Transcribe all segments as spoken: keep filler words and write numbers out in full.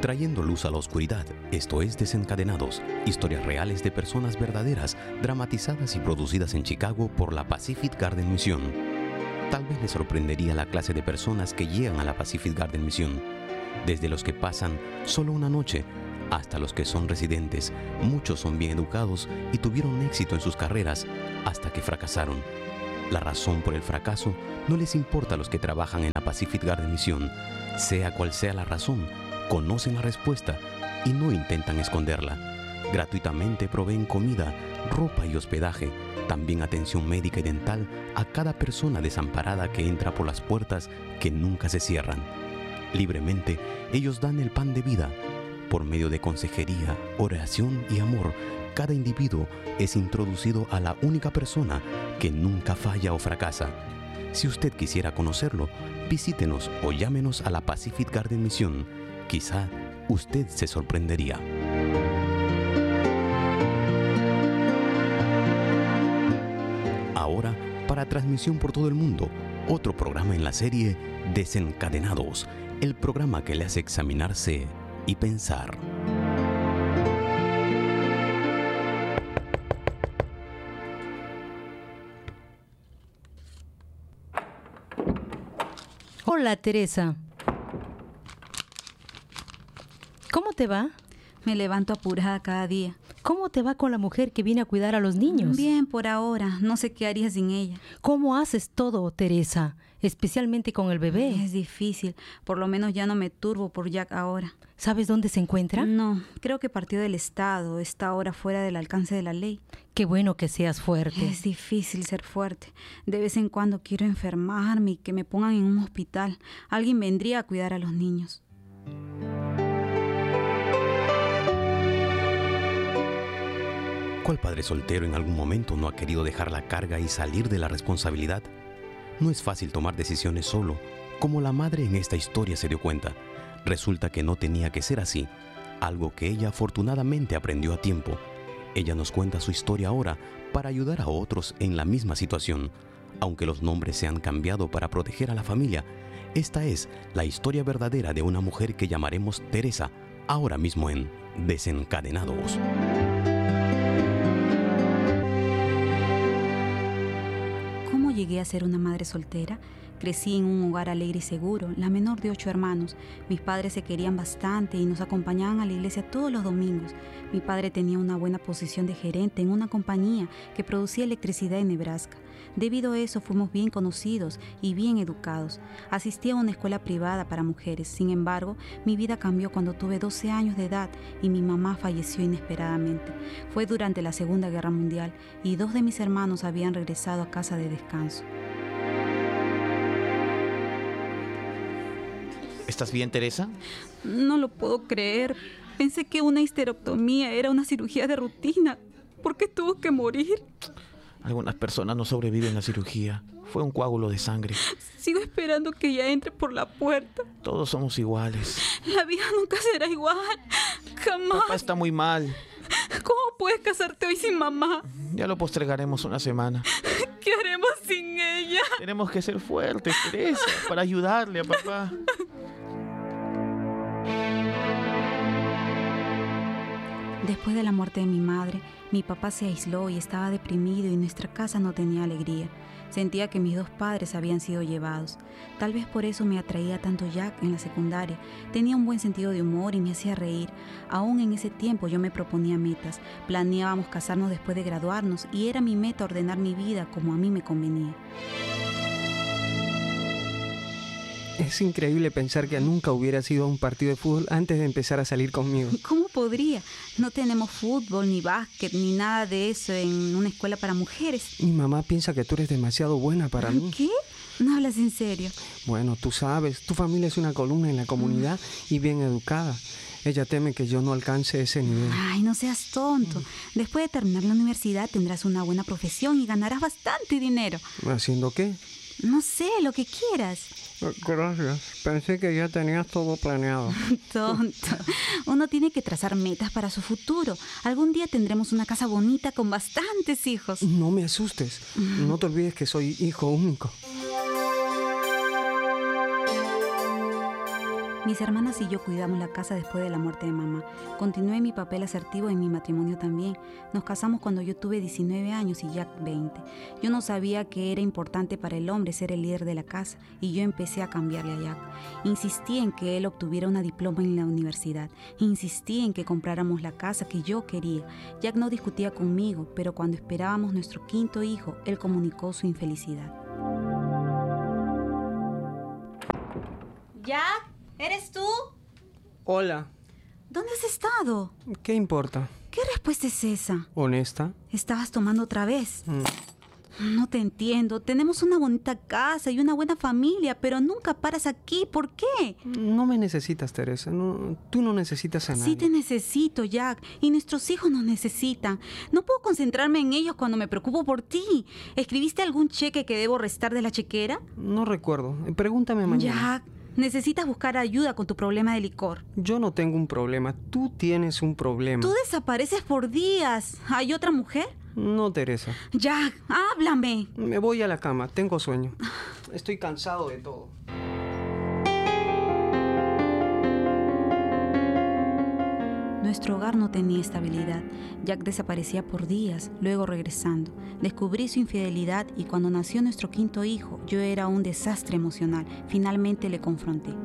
trayendo luz a la oscuridad. Esto es Desencadenados, historias reales de personas verdaderas, dramatizadas y producidas en Chicago por la Pacific Garden Mission. Tal vez les sorprendería la clase de personas que llegan a la Pacific Garden Mission. Desde los que pasan solo una noche hasta los que son residentes. Muchos son bien educados y tuvieron éxito en sus carreras hasta que fracasaron. La razón por el fracaso no les importa a los que trabajan en la Pacific Garden Mission. Sea cual sea la razón, conocen la respuesta y no intentan esconderla. Gratuitamente proveen comida, ropa y hospedaje, también atención médica y dental a cada persona desamparada que entra por las puertas que nunca se cierran. Libremente, ellos dan el pan de vida. Por medio de consejería, oración y amor, cada individuo es introducido a la única persona que nunca falla o fracasa. Si usted quisiera conocerlo, visítenos o llámenos a la Pacific Garden Mission. Quizá usted se sorprendería. Ahora, para transmisión por todo el mundo, otro programa en la serie Desencadenados, el programa que le hace examinarse y pensar. Hola, Teresa. ¿Cómo te va? Me levanto apurada cada día. ¿Cómo te va con la mujer que viene a cuidar a los niños? Bien, por ahora. No sé qué haría sin ella. ¿Cómo haces todo, Teresa? Especialmente con el bebé. Es difícil. Por lo menos ya no me turbo por Jack ahora. ¿Sabes dónde se encuentra? No, creo que partió del estado. Está ahora fuera del alcance de la ley. Qué bueno que seas fuerte. Es difícil ser fuerte. De vez en cuando quiero enfermarme y que me pongan en un hospital. Alguien vendría a cuidar a los niños. ¿Cuál padre soltero en algún momento no ha querido dejar la carga y salir de la responsabilidad? No es fácil tomar decisiones solo, como la madre en esta historia se dio cuenta. Resulta que no tenía que ser así, algo que ella afortunadamente aprendió a tiempo. Ella nos cuenta su historia ahora para ayudar a otros en la misma situación. Aunque los nombres se han cambiado para proteger a la familia, esta es la historia verdadera de una mujer que llamaremos Teresa, ahora mismo en Desencadenados. ¿Cómo llegué a ser una madre soltera? Crecí en un hogar alegre y seguro, la menor de ocho hermanos. Mis padres se querían bastante y nos acompañaban a la iglesia todos los domingos. Mi padre tenía una buena posición de gerente en una compañía que producía electricidad en Nebraska. Debido a eso fuimos bien conocidos y bien educados. Asistí a una escuela privada para mujeres. Sin embargo, mi vida cambió cuando tuve doce años de edad y mi mamá falleció inesperadamente. Fue durante la Segunda Guerra Mundial y dos de mis hermanos habían regresado a casa de descanso. ¿Estás bien, Teresa? No lo puedo creer. Pensé que una histerectomía era una cirugía de rutina. ¿Por qué tuvo que morir? Algunas personas no sobreviven a la cirugía. Fue un coágulo de sangre. Sigo esperando que ella entre por la puerta. Todos somos iguales. La vida nunca será igual. Jamás. Papá está muy mal. ¿Cómo puedes casarte hoy sin mamá? Ya lo postergaremos una semana. ¿Qué haremos sin ella? Tenemos que ser fuertes, Teresa, para ayudarle a papá. Después de la muerte de mi madre, mi papá se aisló y estaba deprimido y nuestra casa no tenía alegría. Sentía que mis dos padres habían sido llevados. Tal vez por eso me atraía tanto Jack en la secundaria. Tenía un buen sentido de humor y me hacía reír. Aún en ese tiempo yo me proponía metas. Planeábamos casarnos después de graduarnos y era mi meta ordenar mi vida como a mí me convenía. Es increíble pensar que nunca hubiera sido a un partido de fútbol antes de empezar a salir conmigo. ¿Cómo podría? No tenemos fútbol, ni básquet, ni nada de eso en una escuela para mujeres. Mi mamá piensa que tú eres demasiado buena para mí. ¿Qué? ¿No hablas en serio? Bueno, tú sabes, tu familia es una columna en la comunidad y bien educada. Ella teme que yo no alcance ese nivel. Ay, no seas tonto. Después de terminar la universidad tendrás una buena profesión y ganarás bastante dinero. ¿Haciendo qué? No sé, lo que quieras. Gracias. Pensé que ya tenías todo planeado. Tonto. Uno tiene que trazar metas para su futuro. Algún día tendremos una casa bonita con bastantes hijos. No me asustes. No te olvides que soy hijo único. Mis hermanas y yo cuidamos la casa después de la muerte de mamá. Continué mi papel asertivo en mi matrimonio también. Nos casamos cuando yo tuve diecinueve años y Jack veinte. Yo no sabía que era importante para el hombre ser el líder de la casa y yo empecé a cambiarle a Jack. Insistí en que él obtuviera una diploma en la universidad. Insistí en que compráramos la casa que yo quería. Jack no discutía conmigo, pero cuando esperábamos nuestro quinto hijo, él comunicó su infelicidad. Jack, ¿eres tú? Hola. ¿Dónde has estado? ¿Qué importa? ¿Qué respuesta es esa? ¿Honesta? ¿Estabas tomando otra vez? Mm. No te entiendo. Tenemos una bonita casa y una buena familia, pero nunca paras aquí. ¿Por qué? No me necesitas, Teresa. No, tú no necesitas a nadie. Sí te necesito, Jack. Y nuestros hijos nos necesitan. No puedo concentrarme en ellos cuando me preocupo por ti. ¿Escribiste algún cheque que debo restar de la chequera? No recuerdo. Pregúntame mañana. Jack, necesitas buscar ayuda con tu problema de licor. Yo no tengo un problema. Tú tienes un problema. Tú desapareces por días. ¿Hay otra mujer? No, Teresa. Jack, háblame. Me voy a la cama. Tengo sueño. Estoy cansado de todo. Nuestro hogar no tenía estabilidad. Jack desaparecía por días, luego regresando. Descubrí su infidelidad y cuando nació nuestro quinto hijo, yo era un desastre emocional. Finalmente le confronté.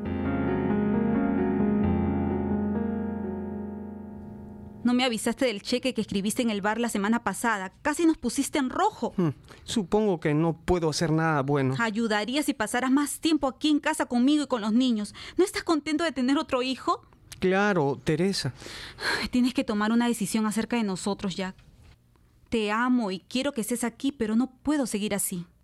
No me avisaste del cheque que escribiste en el bar la semana pasada. Casi nos pusiste en rojo. Hmm, Supongo que no puedo hacer nada bueno. Ayudaría si pasaras más tiempo aquí en casa conmigo y con los niños. ¿No estás contento de tener otro hijo? Claro, Teresa. Tienes que tomar una decisión acerca de nosotros, Jack. Te amo y quiero que estés aquí, pero no puedo seguir así.